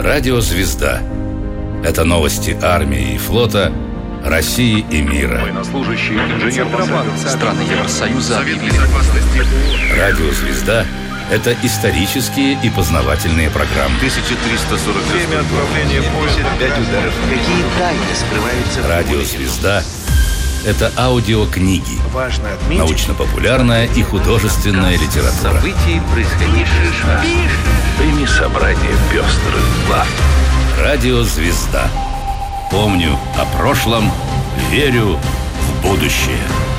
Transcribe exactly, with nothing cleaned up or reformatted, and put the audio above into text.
Радио «Звезда». Это новости армии и флота, России и мира. Военнослужащий, инженер, страны Евросоюза. Радио «Звезда» — это исторические и познавательные программы. тысяча триста сорок время отправления поезда, пять ударов. Какие тайны скрываются в Радио «Звезда» — это аудиокниги, Важно отметить, научно-популярная и художественная литература. событий, происходивших. прими собрание пестрых глав. Радио «Звезда». Помню о прошлом, верю в будущее.